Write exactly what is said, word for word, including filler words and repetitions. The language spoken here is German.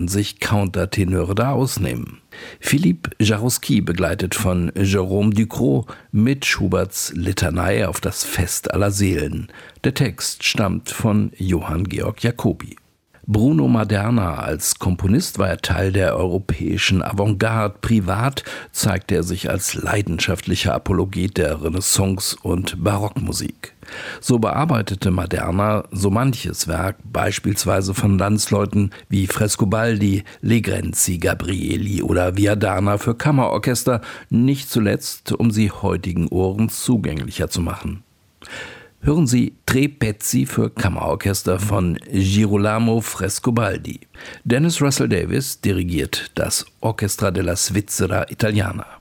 sollten sich Countertenöre da ausnehmen. Philippe Jaroussky, begleitet von Jérôme Ducrot, mit Schuberts Litanei auf das Fest aller Seelen. Der Text stammt von Johann Georg Jacobi. Bruno Maderna als Komponist war er Teil der europäischen Avantgarde. Privat zeigte er sich als leidenschaftlicher Apologet der Renaissance- und Barockmusik. So bearbeitete Maderna so manches Werk, beispielsweise von Landsleuten wie Frescobaldi, Legrenzi, Gabrieli oder Viadana für Kammerorchester, nicht zuletzt, um sie heutigen Ohren zugänglicher zu machen. Hören Sie Tre Pezzi für Kammerorchester von Girolamo Frescobaldi. Dennis Russell Davies dirigiert das Orchestra della Svizzera Italiana.